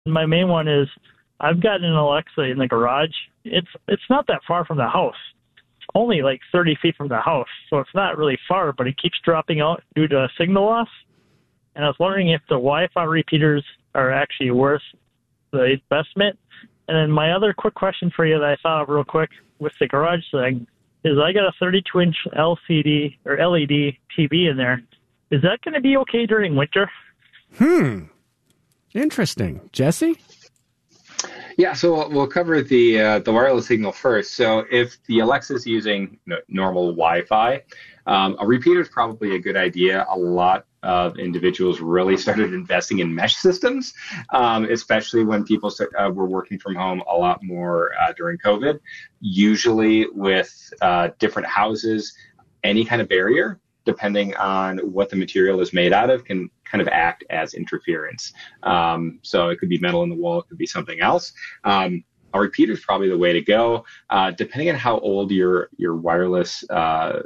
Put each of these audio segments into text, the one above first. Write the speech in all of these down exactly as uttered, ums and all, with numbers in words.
My main one is I've got an Alexa in the garage. It's it's not that far from the house. It's only like thirty feet from the house, so it's not really far, but it keeps dropping out due to signal loss. And I was wondering if the Wi-Fi repeaters are actually worth the investment. And then my other quick question for you that I thought of real quick with the garage thing is I got a thirty-two inch L C D or L E D T V in there. Is that going to be okay during winter? Hmm. Interesting. Jesse? Yeah, so we'll, we'll cover the uh, the wireless signal first. So if the Alexa is using you know, normal Wi-Fi, um, a repeater is probably a good idea. A lot of individuals really started investing in mesh systems, um, especially when people start, uh, were working from home a lot more uh, during COVID. Usually with uh, different houses, any kind of barrier, depending on what the material is made out of, can kind of act as interference. Um, so it could be metal in the wall, it could be something else. Um, a repeater is probably the way to go, uh, depending on how old your your wireless uh,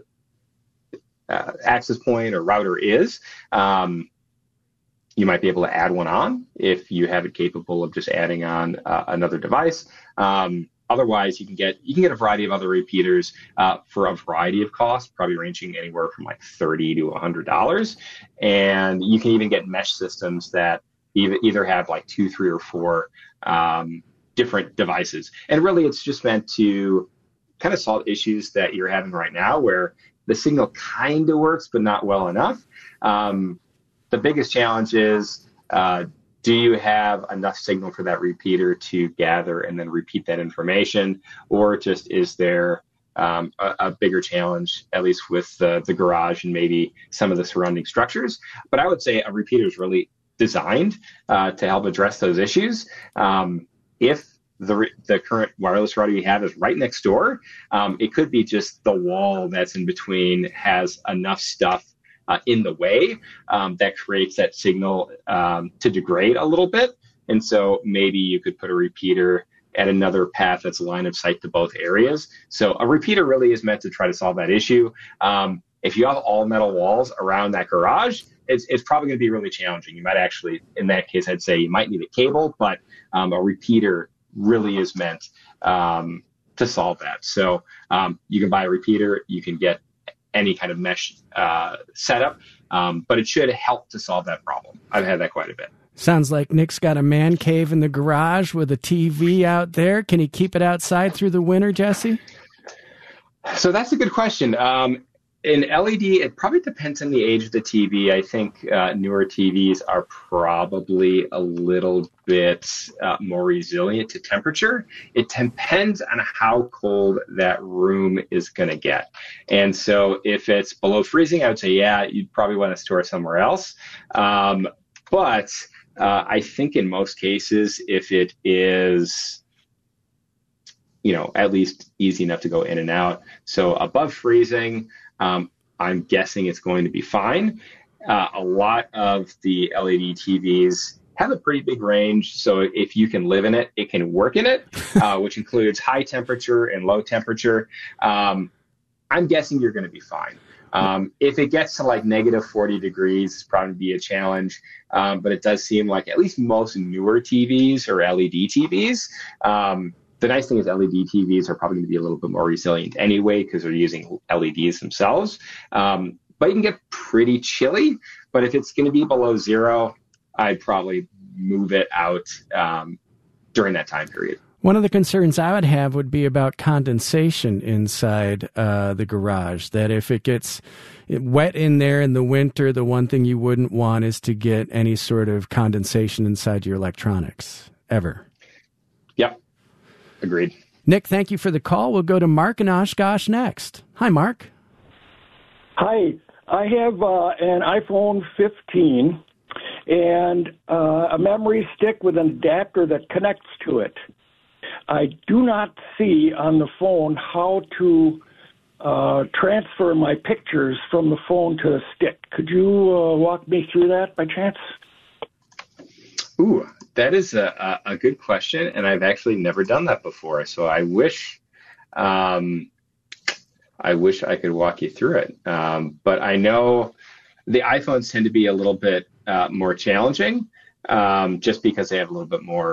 uh, access point or router is. Um, you might be able to add one on if you have it capable of just adding on uh, another device. Um, Otherwise, you can get you can get a variety of other repeaters uh, for a variety of costs, probably ranging anywhere from like thirty to a hundred dollars, and you can even get mesh systems that either either have like two, three, or four um, different devices. And really, it's just meant to kind of solve issues that you're having right now, where the signal kind of works but not well enough. Um, the biggest challenge is uh, do you have enough signal for that repeater to gather and then repeat that information? Or just is there um, a, a bigger challenge, at least with the, the garage and maybe some of the surrounding structures? But I would say a repeater is really designed uh, to help address those issues. Um, if the the current wireless router you have is right next door, um, it could be just the wall that's in between has enough stuff Uh, in the way um, that creates that signal um, to degrade a little bit. And so maybe you could put a repeater at another path that's line of sight to both areas. So a repeater really is meant to try to solve that issue. Um, if you have all metal walls around that garage, it's, it's probably going to be really challenging. You might actually, in that case, I'd say you might need a cable, but um, a repeater really is meant um, to solve that. So um, you can buy a repeater, you can get any kind of mesh uh, setup, um, but it should help to solve that problem. I've had that quite a bit. Sounds like Nick's got a man cave in the garage with a T V out there. Can he keep it outside through the winter, Jesse? So that's a good question. Um, in L E D, it probably depends on the age of the T V. I think uh, newer T Vs are probably a little bit uh, more resilient to temperature. It depends on how cold that room is going to get. And so if it's below freezing, I would say, yeah, you'd probably want to store it somewhere else. Um, but uh, I think in most cases, if it is, you know, at least easy enough to go in and out. So above freezing, um, I'm guessing it's going to be fine. Uh, a lot of the L E D T Vs have a pretty big range. So if you can live in it, it can work in it, uh, which includes high temperature and low temperature. Um, I'm guessing you're going to be fine. Um, if it gets to like negative forty degrees, it's probably be a challenge. Um, but it does seem like at least most newer T Vs or L E D T Vs, um, the nice thing is L E D T Vs are probably going to be a little bit more resilient anyway because they're using L E Ds themselves. Um, but you can get pretty chilly. But if it's going to be below zero, I'd probably move it out um, during that time period. One of the concerns I would have would be about condensation inside uh, the garage, that if it gets wet in there in the winter, the one thing you wouldn't want is to get any sort of condensation inside your electronics, ever. Yep. Agreed. Nick, thank you for the call. We'll go to Mark in Oshkosh next. Hi, Mark. Hi. I have uh, an iPhone fifteen and uh, a memory stick with an adapter that connects to it. I do not see on the phone how to uh, transfer my pictures from the phone to the stick. Could you uh, walk me through that by chance? Ooh, that is a, a good question, and I've actually never done that before. So I wish, um, I wish I could walk you through it. Um, but I know the iPhones tend to be a little bit uh, more challenging. um, just because they have a little bit more